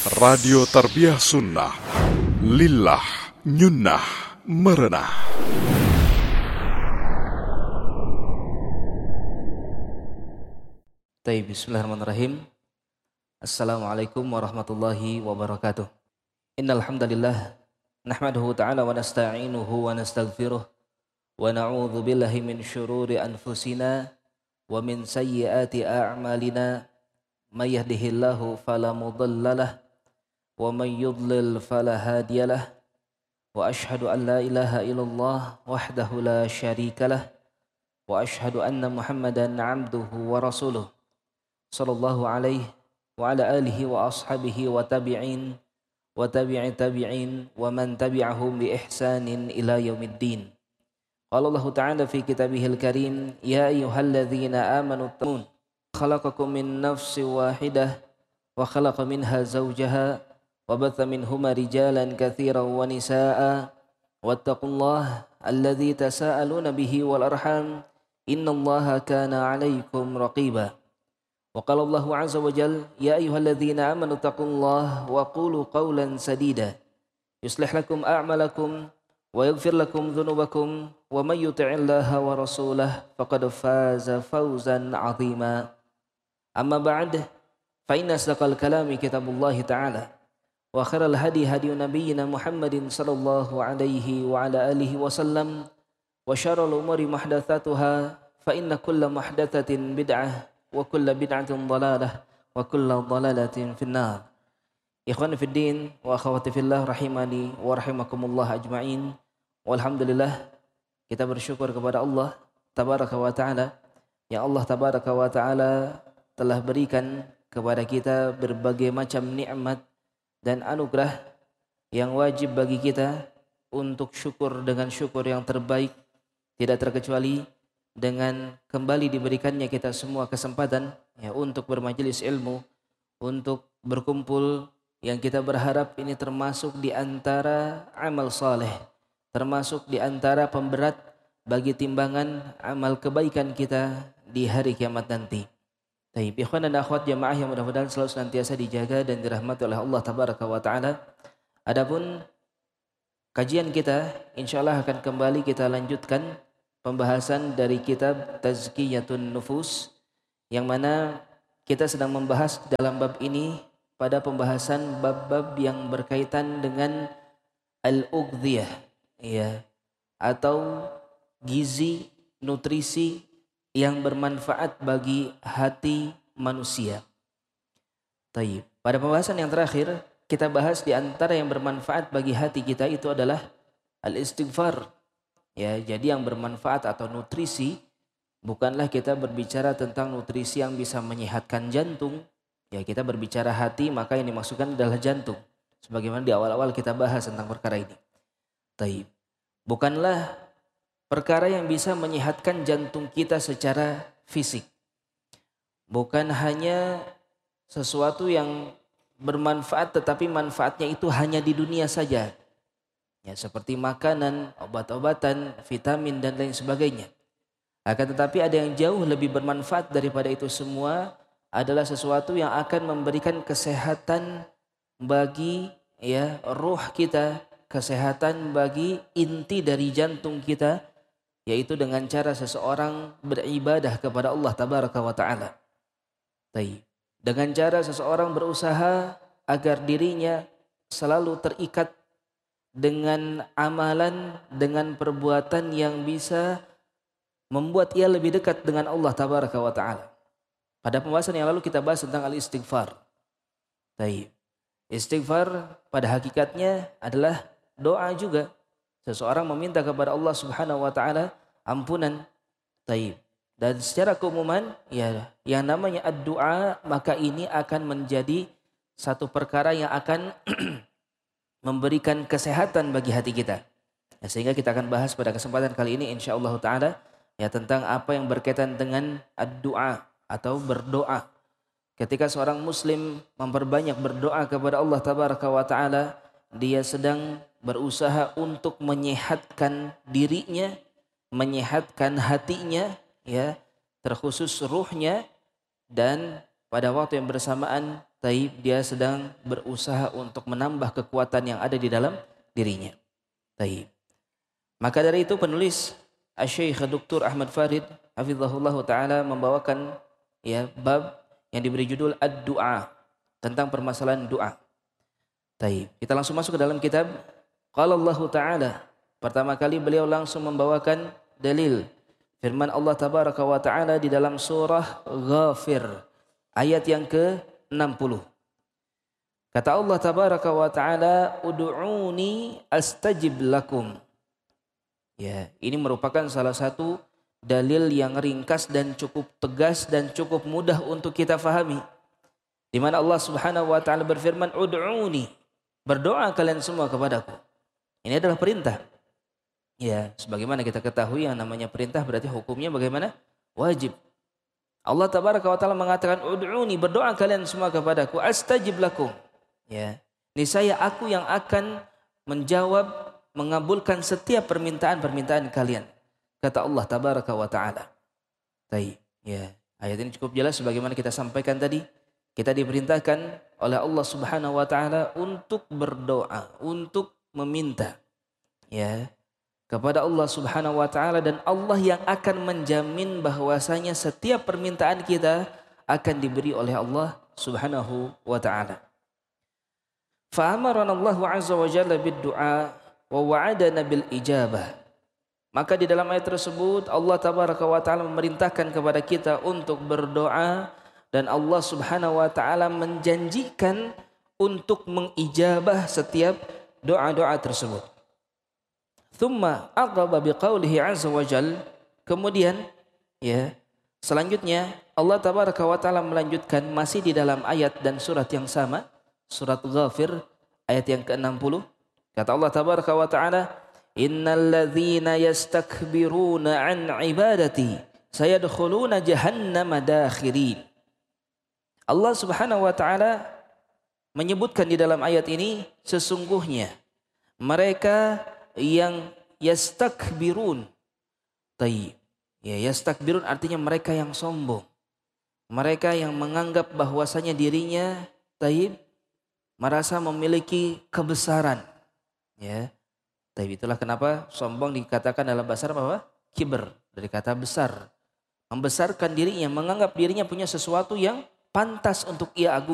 Radio Tarbiyah Sunnah Lillah Nyunnah Merenah. Bismillahirrahmanirrahim. Assalamualaikum warahmatullahi wabarakatuh. Innal hamdalillah nahmaduhu ta'ala wa nasta'inuhu wa nastaghfiruh wa na'udzu billahi min syururi anfusina wa min sayyiati a'malina may yahdihillahu fala mudhillalah wa may yudlil fala hadiyalah wa asyhadu an la ilaha illallah wahdahu la syarikalah wa asyhadu anna Muhammadan 'abduhu wa rasuluh sallallahu alaihi wa ala alihi wa ashabihi wa tabi'in wa tabi'i tabi'in wa man tabi'ahum bi ihsanin ila yaumiddin. Qala Allah ta'ala fi kitabihil karim, ya ayyuhalladzina amanu taqullaha khalaqakum min nafsin wahidah wa khalaqa minha zawjaha wa batha minhuma rijalan katsiran wa nisaa'a wattaqullaha alladzi tasaaluna bihi wal arham innallaha kana 'alaikum raqiba. Wa qala Allahu 'azza wa jalla, ya ayyuhalladzina amanu taqullaha wa qulu qawlan sadida yuslih lakum a'malakum wa yaghfir lakum dhunubakum wa may yuti'illaha wa rasulahu faqad faza fawzan 'azima. Amma ba'd, fa inna asdaqal kalami kitabullahi ta'ala wa khairal hadi hadi nabiyyina Muhammadin sallallahu alaihi wa ala alihi wasallam wa syarrul umuri muhdatsatuha fa inna kulla muhdatsatin bid'ah wa kulla bid'atin dhalalah wa kulla dhalalatin finnar. Ikhwani fid din wa akhwati fillah rahimani wa rahimakumullah ajma'in. Walhamdulillah, kita bersyukur kepada Allah tabaraka wa taala yang Allah tabaraka wa taala telah berikan kepada kita berbagai macam nikmat dan anugerah yang wajib bagi kita untuk syukur dengan syukur yang terbaik, tidak terkecuali dengan kembali diberikannya kita semua kesempatan ya untuk bermajelis ilmu, untuk berkumpul, yang kita berharap ini termasuk di antara amal saleh, termasuk di antara pemberat bagi timbangan amal kebaikan kita di hari kiamat nanti. Baik, ikhwan dan akhwat jamaah yang mudah-mudahan selalu senantiasa dijaga dan dirahmati oleh Allah tabaraka wa taala. Adapun kajian kita insyaallah akan kembali kita lanjutkan pembahasan dari kitab Tazkiyatun Nufus, yang mana kita sedang membahas dalam bab ini pada pembahasan bab-bab yang berkaitan dengan al-ughdhiyah ya, atau gizi, nutrisi yang bermanfaat bagi hati manusia. Taib. Pada pembahasan yang terakhir kita bahas di antara yang bermanfaat bagi hati kita itu adalah al-istighfar. Ya, jadi yang bermanfaat atau nutrisi, bukanlah kita berbicara tentang nutrisi yang bisa menyehatkan jantung. Ya, kita berbicara hati, maka yang dimaksudkan adalah jantung. Sebagaimana di awal-awal kita bahas tentang perkara ini. Taib. Bukanlah perkara yang bisa menyehatkan jantung kita secara fisik. Bukan hanya sesuatu yang bermanfaat tetapi manfaatnya itu hanya di dunia saja. Ya, seperti makanan, obat-obatan, vitamin dan lain sebagainya. Akan tetapi ada yang jauh lebih bermanfaat daripada itu semua, adalah sesuatu yang akan memberikan kesehatan bagi ya ruh kita, kesehatan bagi inti dari jantung kita, yaitu dengan cara seseorang beribadah kepada Allah tabaraka wa ta'ala. Dengan cara seseorang berusaha agar dirinya selalu terikat dengan amalan, dengan perbuatan yang bisa membuat ia lebih dekat dengan Allah tabaraka wa ta'ala. Pada pembahasan yang lalu kita bahas tentang al-istighfar. Istighfar pada hakikatnya adalah doa juga. Seseorang meminta kepada Allah Subhanahu wa taala ampunan. Taib. Dan secara keumuman ya, yang namanya ad-du'a, maka ini akan menjadi satu perkara yang akan memberikan kesehatan bagi hati kita. Ya, sehingga kita akan bahas pada kesempatan kali ini insyaallah taala ya tentang apa yang berkaitan dengan ad-du'a atau berdoa. Ketika seorang muslim memperbanyak berdoa kepada Allah tabaraka wa taala, dia sedang berusaha untuk menyehatkan dirinya, menyehatkan hatinya, ya, terkhusus ruhnya, dan pada waktu yang bersamaan taib dia sedang berusaha untuk menambah kekuatan yang ada di dalam dirinya. Taib. Maka dari itu penulis Asy-Syaikh Dr. Ahmad Farid hafizahullah taala membawakan ya bab yang diberi judul Ad-Du'a, tentang permasalahan doa. Taib. Kita langsung masuk ke dalam kitab. Qala Allah Ta'ala. Pertama kali beliau langsung membawakan dalil firman Allah Tabaraka wa Ta'ala di dalam surah Ghafir ayat yang ke-60. Kata Allah Tabaraka wa Ta'ala, ud'uni astajib lakum. Ya, ini merupakan salah satu dalil yang ringkas dan cukup tegas dan cukup mudah untuk kita fahami. Di mana Allah Subhanahu wa Ta'ala berfirman, ud'uni, berdoa kalian semua kepadaku. Ini adalah perintah. Ya, sebagaimana kita ketahui yang namanya perintah berarti hukumnya bagaimana? Wajib. Allah Tabaraka wa Ta'ala mengatakan, ud'uni, berdoa kalian semua kepadaku, astajib lakum. Ya, niscaya aku yang akan menjawab, mengabulkan setiap permintaan-permintaan kalian. Kata Allah Tabaraka wa Ta'ala. Baik, ya, ayat ini cukup jelas sebagaimana kita sampaikan tadi. Kita diperintahkan oleh Allah Subhanahu wa Ta'ala untuk berdoa, untuk meminta ya kepada Allah Subhanahu wa Ta'ala, dan Allah yang akan menjamin bahwasanya setiap permintaan kita akan diberi oleh Allah Subhanahu wa Ta'ala. Fa amarana Allah azza wa jalla bid-du'a wa wa'adana bil ijabah. Maka di dalam ayat tersebut Allah Tabaraka wa Ta'ala memerintahkan kepada kita untuk berdoa, dan Allah Subhanahu wa Ta'ala menjanjikan untuk mengijabah setiap doa-doa tersebut. Thumma aqaba biqaulihi azza wa jal. Kemudian ya, selanjutnya Allah Tabaraka wa Ta'ala melanjutkan masih di dalam ayat dan surat yang sama, surat Ghafir ayat yang ke-60. Kata Allah Tabaraka wa Ta'ala, innal ladzina yastakbiruna an ibadati sayadkhuluna jahannama dakhirin. Allah Subhanahu wa Ta'ala menyebutkan di dalam ayat ini, sesungguhnya mereka yang yastakbirun. Tayyib. Ya, yastakbirun artinya mereka yang sombong. Mereka yang menganggap bahwasanya dirinya tayyib, merasa memiliki kebesaran. Ya. Tayyib, itulah kenapa sombong dikatakan dalam bahasa Arab apa? Kibr, dari kata besar. Membesarkan dirinya, menganggap dirinya punya sesuatu yang pantas untuk ia agungkan.